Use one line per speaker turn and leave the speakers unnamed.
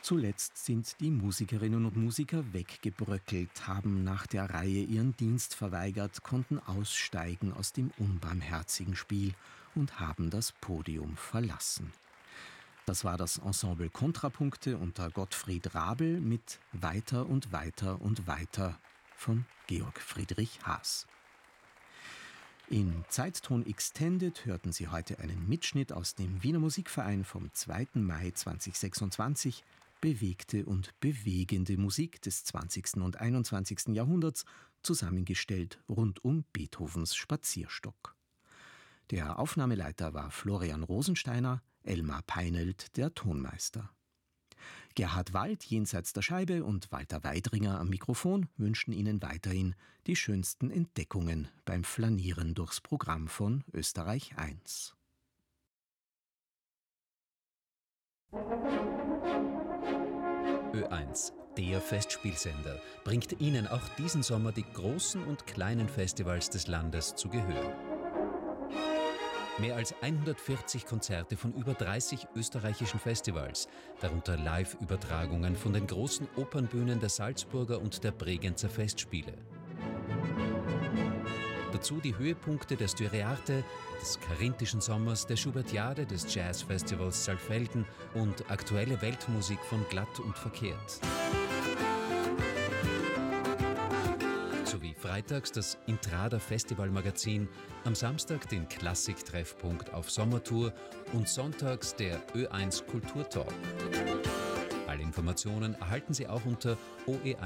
Zuletzt sind die Musikerinnen und Musiker weggebröckelt, haben nach der Reihe ihren Dienst verweigert, konnten aussteigen aus dem unbarmherzigen Spiel und haben das Podium verlassen. Das war das Ensemble Kontrapunkte unter Gottfried Rabl mit Weiter und weiter und weiter von Georg Friedrich Haas. In Zeitton Extended hörten Sie heute einen Mitschnitt aus dem Wiener Musikverein vom 2. Mai 2026, bewegte und bewegende Musik des 20. und 21. Jahrhunderts, zusammengestellt rund um Beethovens Spazierstock. Der Aufnahmeleiter war Florian Rosensteiner, Elmar Peinelt der Tonmeister. Gerhard Wald jenseits der Scheibe und Walter Weidringer am Mikrofon wünschen Ihnen weiterhin die schönsten Entdeckungen beim Flanieren durchs Programm von Österreich 1.
Ö1, der Festspielsender, bringt Ihnen auch diesen Sommer die großen und kleinen Festivals des Landes zu Gehör. Mehr als 140 Konzerte von über 30 österreichischen Festivals, darunter Live-Übertragungen von den großen Opernbühnen der Salzburger und der Bregenzer Festspiele. Dazu die Höhepunkte der Styriarte, des Karinthischen Sommers, der Schubertiade, des Jazzfestivals Saalfelden und aktuelle Weltmusik von Glatt und Verkehrt. Sowie freitags das Intrada Festivalmagazin, am Samstag den Klassik-Treffpunkt auf Sommertour und sonntags der Ö1 Kulturtalk. Alle Informationen erhalten Sie auch unter oe1.at.